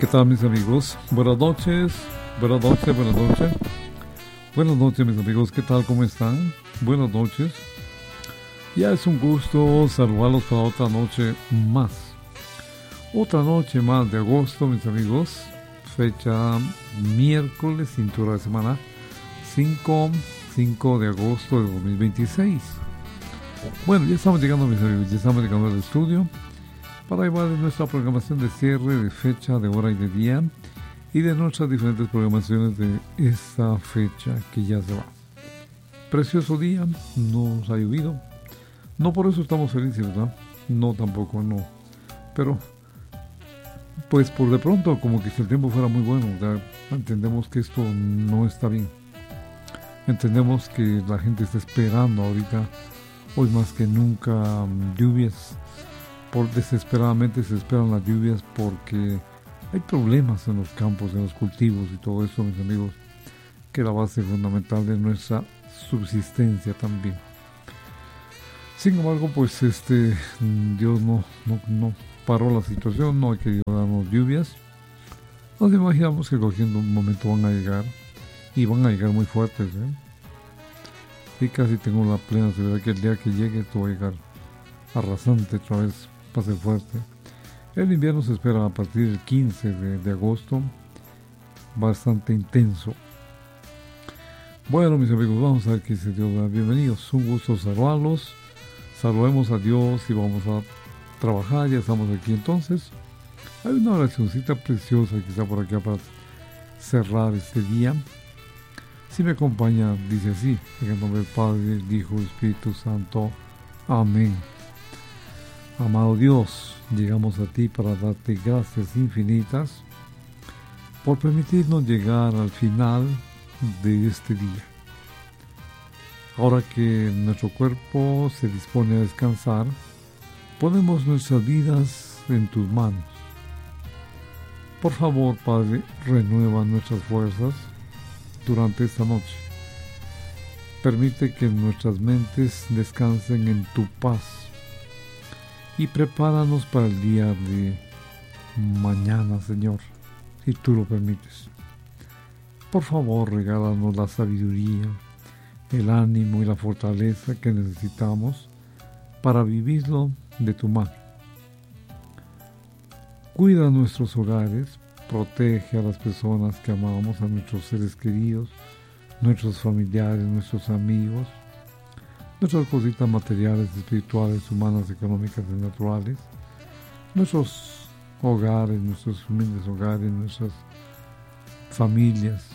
¿Qué tal, mis amigos? Buenas noches, buenas noches, buenas noches. Buenas noches, mis amigos, ¿qué tal? ¿Cómo están? Buenas noches. Ya es un gusto saludarlos para otra noche más. Otra noche más de agosto, mis amigos. Fecha miércoles, cintura de semana, 5 de agosto de 2026. Bueno, ya estamos llegando, mis amigos, ya estamos llegando al estudio para llevar nuestra programación de cierre, de fecha, de hora y de día, y de nuestras diferentes programaciones de esta fecha que ya se va. Precioso día, nos ha llovido. No por eso estamos felices, ¿verdad? No, tampoco, no. Pero, pues por de pronto, como que si el tiempo fuera muy bueno, ¿verdad? Entendemos que esto no está bien. Entendemos que la gente está esperando ahorita, hoy más que nunca, lluvias. Desesperadamente se esperan las lluvias porque hay problemas en los campos, en los cultivos y todo eso, mis amigos, que es la base fundamental de nuestra subsistencia también. Sin embargo, pues Dios no paró la situación, no ha querido darnos lluvias. Nos imaginamos que cogiendo un momento van a llegar, y van a llegar muy fuertes, y casi tengo la plena seguridad que el día que llegue esto va a llegar arrasante otra vez, va a ser fuerte. El invierno se espera a partir del 15 de agosto, bastante intenso. Bueno, mis amigos, vamos a ver qué dice Dios. Bienvenidos, un gusto saludarlos. Saludemos a Dios y vamos a trabajar. Ya estamos aquí entonces. Hay una oracióncita preciosa que está por acá para cerrar este día. Si me acompaña, dice así: en el nombre del Padre, del Hijo y Espíritu Santo. Amén. Amado Dios, llegamos a ti para darte gracias infinitas por permitirnos llegar al final de este día. Ahora que nuestro cuerpo se dispone a descansar, ponemos nuestras vidas en tus manos. Por favor, Padre, renueva nuestras fuerzas durante esta noche. Permite que nuestras mentes descansen en tu paz y prepáranos para el día de mañana, Señor, si tú lo permites. Por favor, regálanos la sabiduría, el ánimo y la fortaleza que necesitamos para vivirlo de tu mano. Cuida nuestros hogares, protege a las personas que amamos, a nuestros seres queridos, nuestros familiares, nuestros amigos, nuestras cositas materiales, espirituales, humanas, económicas y naturales, nuestros hogares, nuestros humildes hogares, nuestras familias,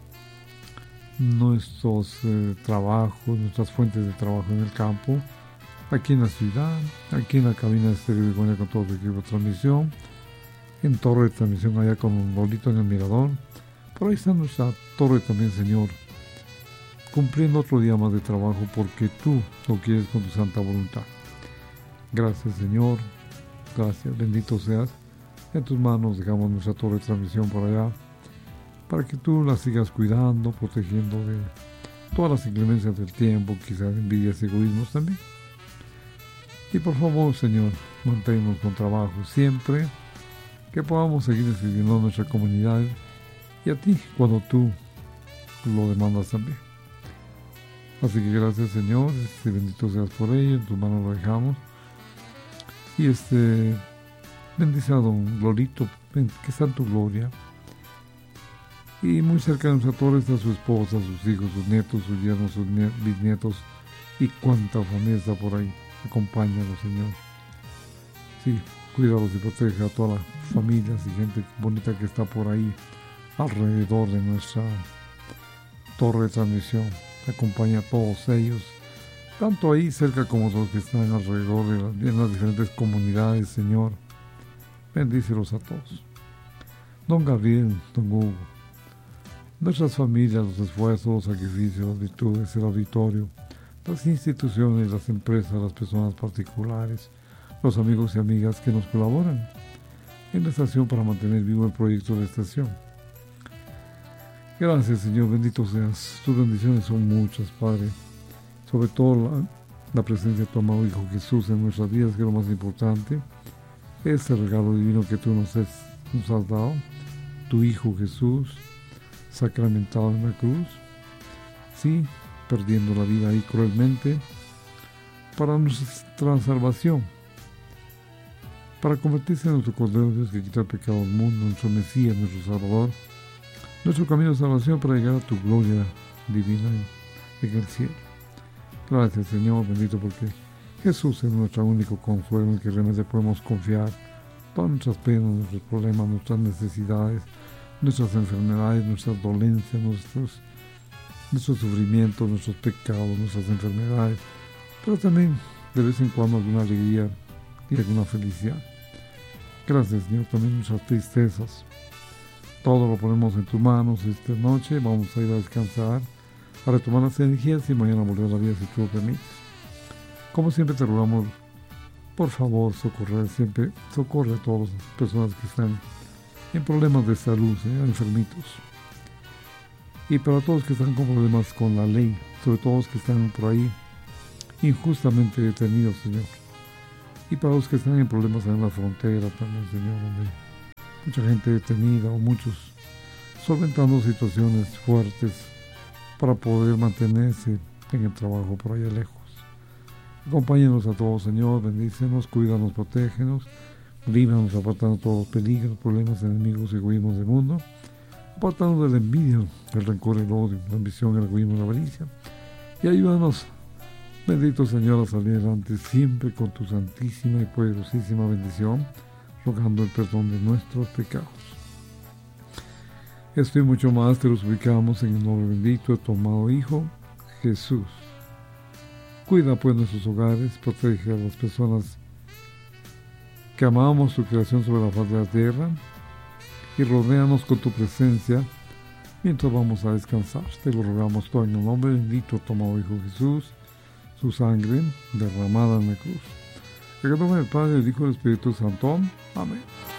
nuestros trabajos, nuestras fuentes de trabajo en el campo, aquí en la ciudad, aquí en la cabina de Estéreo Begonia con todo su equipo de transmisión, en torre de transmisión allá con un Lolito en el mirador. Por ahí está nuestra torre también, Señor, cumpliendo otro día más de trabajo porque tú lo quieres con tu santa voluntad. Gracias, Señor, gracias, bendito seas. En tus manos dejamos nuestra torre de transmisión por allá, para que tú la sigas cuidando, protegiendo de todas las inclemencias del tiempo, quizás envidias y egoísmos también. Y por favor, Señor, manténnos con trabajo siempre, que podamos seguir sirviendo a nuestra comunidad y a ti cuando tú lo demandas también. Así que gracias, Señor, bendito seas por ello, en tus manos lo dejamos. Y bendice a don Lolito, que está en tu gloria. Y muy cerca de nuestra torre está su esposa, sus hijos, sus nietos, sus yernos, sus bisnietos y cuánta familia está por ahí. Acompáñalos, Señor. Sí, cuídalos y protege a todas las familias y gente bonita que está por ahí alrededor de nuestra torre de transmisión. Acompaña a todos ellos, tanto ahí cerca como los que están alrededor en las diferentes comunidades, Señor. Bendícelos a todos. Don Gabriel, don Hugo, nuestras familias, los esfuerzos, los sacrificios, las virtudes, el auditorio, las instituciones, las empresas, las personas particulares, los amigos y amigas que nos colaboran en la estación para mantener vivo el proyecto de la estación. Gracias, Señor, bendito seas. Tus bendiciones son muchas, Padre. Sobre todo la presencia de tu amado Hijo Jesús en nuestras vidas, que es lo más importante. Este regalo divino que tú nos has dado, tu Hijo Jesús, sacramentado en la cruz, sí, perdiendo la vida ahí cruelmente, para nuestra salvación, para convertirse en nuestro Cordero de Dios que quita el pecado del mundo, nuestro Mesías, nuestro Salvador, nuestro camino de salvación para llegar a tu gloria divina en el cielo. Gracias, Señor, bendito, porque Jesús es nuestro único consuelo en el que realmente podemos confiar todas nuestras penas, nuestros problemas, nuestras necesidades, nuestras enfermedades, nuestras dolencias, nuestros sufrimientos, nuestros pecados, nuestras enfermedades, pero también de vez en cuando alguna alegría y alguna felicidad. Gracias, Señor, también nuestras tristezas. Todo lo ponemos en tus manos esta noche. Vamos a ir a descansar, a retomar las energías y mañana volver a la vida si tú lo permites. Como siempre te rogamos, por favor, socorre a todas las personas que están en problemas de salud, enfermitos. Y para todos que están con problemas con la ley, sobre todo los que están por ahí injustamente detenidos, Señor. Y para los que están en problemas en la frontera también, Señor, donde mucha gente detenida o muchos solventando situaciones fuertes para poder mantenerse en el trabajo por allá lejos. Acompáñenos a todos, Señor, bendícenos, cuídanos, protégenos, líbranos apartando todos los peligros, problemas, enemigos y egoísmos del mundo, apartando de la envidia, el rencor, el odio, la ambición, el egoísmo, la avaricia, y ayúdanos, bendito Señor, a salir adelante siempre con tu santísima y poderosísima bendición, rogando el perdón de nuestros pecados. Esto y mucho más te lo suplicamos en el nombre bendito de tu amado Hijo, Jesús. Cuida pues nuestros hogares, protege a las personas que amamos tu creación sobre la faz de la tierra y rodéanos con tu presencia mientras vamos a descansar. Te lo rogamos todo en el nombre bendito de tu amado Hijo Jesús, su sangre derramada en la cruz. En el nombre del Padre, del Hijo y del Espíritu Santo. Amén.